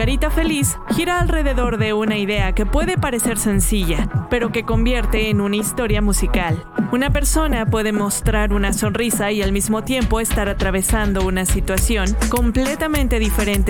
carita feliz gira alrededor de una idea que puede parecer sencilla, pero que convierte en una historia musical. Una persona puede mostrar una sonrisa y al mismo tiempo estar atravesando una situación completamente diferente